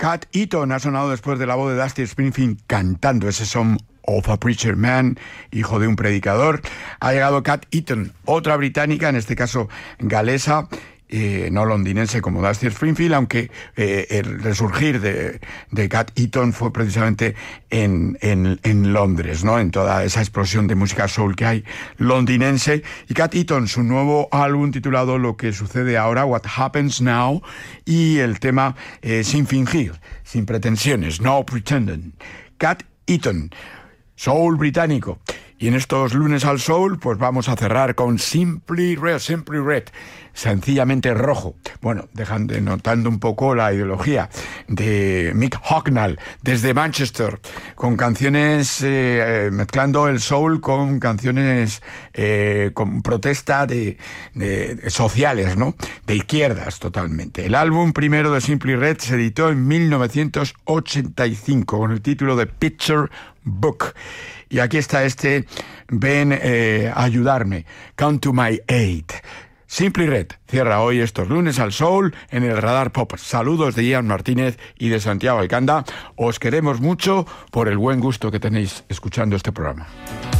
Cat Eaton ha sonado después de la voz de Dusty Springfield cantando ese Son of a Preacher Man, hijo de un predicador. Ha llegado Cat Eaton, otra británica, en este caso galesa, no londinense como Dusty Springfield, aunque el resurgir de Cat Eaton fue precisamente en Londres, ¿no? En toda esa explosión de música soul que hay londinense. Y Cat Eaton, su nuevo álbum titulado Lo que sucede ahora, What Happens Now, y el tema Sin fingir, sin pretensiones, No Pretending. Cat Eaton, soul británico. Y en estos lunes al soul, pues vamos a cerrar con Simply Red, sencillamente rojo. Bueno, notando un poco la ideología de Mick Hucknall desde Manchester, con canciones, mezclando el soul con canciones con protesta de sociales, ¿no? De izquierdas totalmente. El álbum primero de Simply Red se editó en 1985 con el título de Picture Book. Y aquí está Ven a ayudarme, Come to My Aid. Simply Red cierra hoy estos lunes al soul en el Radar Pop. Saludos de Ian Martínez y de Santiago Alcanda. Os queremos mucho por el buen gusto que tenéis escuchando este programa.